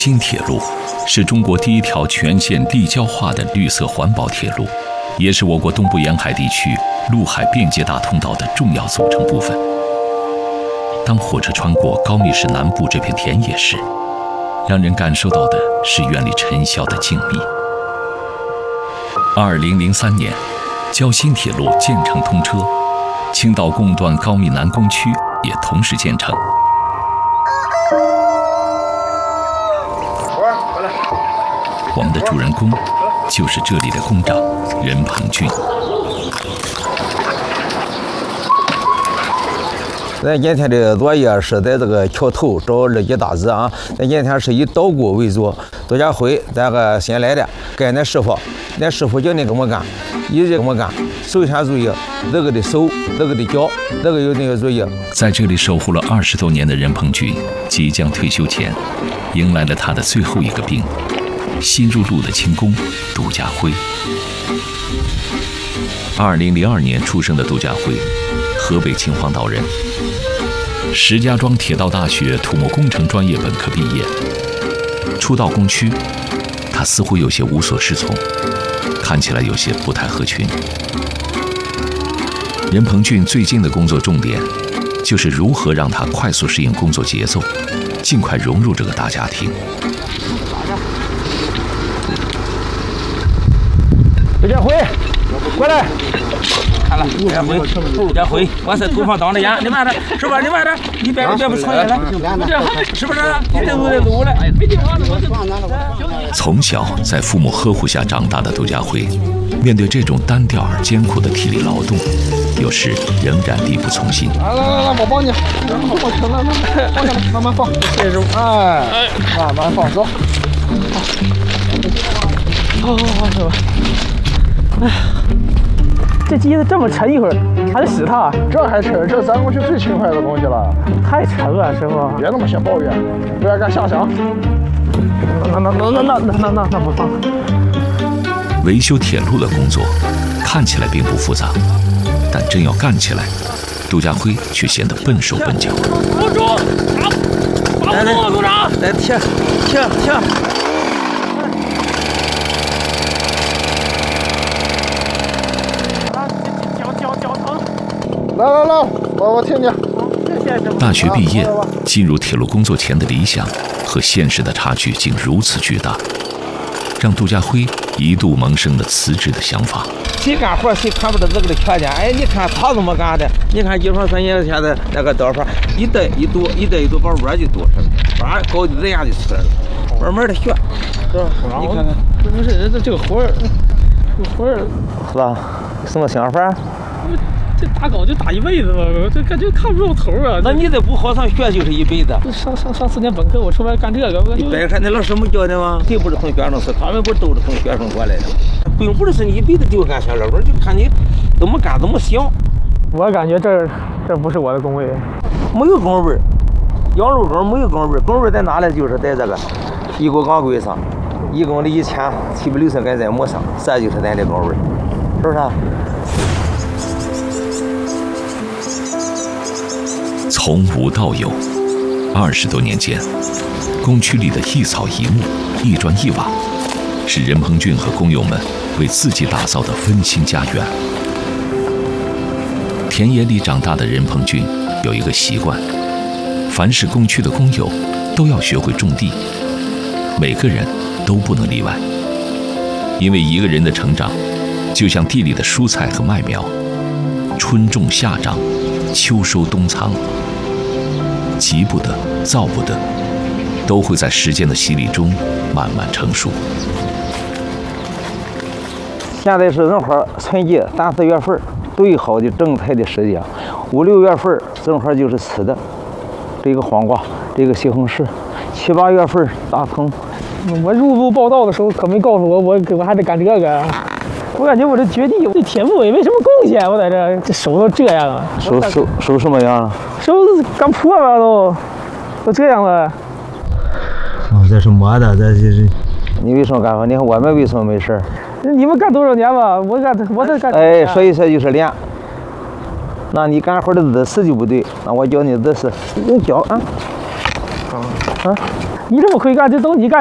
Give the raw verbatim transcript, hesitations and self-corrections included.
京铁路是中国第一条全线立交化的绿色环保铁路，也是我国东部沿海地区陆海便捷大通道的重要组成部分。当火车穿过高密市南部这片田野时，让人感受到的是园里尘嚣的静谧。二零零三年，交新铁路建成通车，青岛贡段高密南工区也同时建成。我们的主人公就是这里的工长任鹏俊。 咱今天的作业是在这个桥头找二级大字啊。咱今天是以捣鼓为主，杜家辉咱个先来的，该恁师傅，恁师傅叫你给我干，一直给我干。首先注意这个的手，这个的脚，这个有那个注意。 在这里守护了二十多年的任鹏俊，即将退休前，迎来了他的最后一个兵。新入陆的轻工杜家辉。二零零二年出生的杜家辉，河北秦皇岛人，石家庄铁道大学土木工程专业本科毕业。初到工区，他似乎有些无所适从，看起来有些不太合群。任鹏俊最近的工作重点，就是如何让他快速适应工作节奏，尽快融入这个大家庭。 杜家辉，过来！ 看了，杜家辉，杜家辉，我在头上挡着眼，你慢点，是吧？你慢点，你别别不穿越了，是不是？你这路得走了，没地方了。 从小在父母呵护下长大的杜家辉，面对这种单调而艰苦的体力劳动，有时仍然力不从心。 来来来来，我帮你，我来来来，放下来，慢慢放，这种，哎，慢慢放，走。 好好好，走吧。哎呀，这机子这么沉，一会儿还得使它。 这还沉？这咱过去最轻快的东西了。 太沉了，师傅。 别那么些抱怨，不要干瞎想。 那那那那那那那那那不放。 维修铁路的工作看起来并不复杂，但真要干起来，杜家辉却显得笨手笨脚。 楼主，来来，组长， 来停停停。 来来来，我我听听。 大学毕业，进入铁路工作前的理想和现实的差距竟如此巨大，让杜家辉一度萌生了辞职的想法。 谁干活谁看不到这个的缺点？哎，你看他怎么干的？你看一双专业现在那个刀法，一带一剁，一带一剁，把窝就剁出来了，把高的人家就出来了，慢慢的学，是吧？你看看， 不是这这个活儿，这个活儿是吧？什么想法？ 这打镐就打一辈子吧，这感觉看不着头啊！ 那你再不好上学就是一辈子。 上上上四年本科，我出来干这个，我感觉。 你别看那老师没教的吗？谁不是从学生是？他们不是都是从学生过来的？并不是说你一辈子就干小老板，就看你怎么干怎么想。 我感觉这这不是我的工位， 没有工位，羊肉羹没有工位，工位在哪里？就是在这个一锅钢柜上，一共的一千七百六十根在磨上，这就是咱的工位，是不是？ 从无到有，二十多年间，工区里的一草一木、一砖一瓦，是任鹏俊和工友们为自己打造的温馨家园。田野里长大的任鹏俊有一个习惯，凡是工区的工友都要学会种地，每个人都不能例外。因为一个人的成长，就像地里的蔬菜和麦苗，春种夏长，秋收冬藏，急不得，躁不得，都会在时间的洗礼中慢慢成熟。 现在是正好春季三四月份最好的种菜的时节，五六月份正好就是吃的，这个黄瓜，这个西红柿，七八月份大葱。 我入驻报道的时候可没告诉我，我我还得干这个。我感觉我这掘地对铁路也没什么贡献，我在这这手都这样了。 手手手什么样了？ 手刚破了都，都这样了。 哦，这是磨的，这这是。你为什么干活？你看我们为什么没事？ 你们干多少年了？我干我这干。 哎，所以说就是练。那你干活的姿势就不对，那我教你姿势，用脚啊。啊。 你这么会干，就等你干。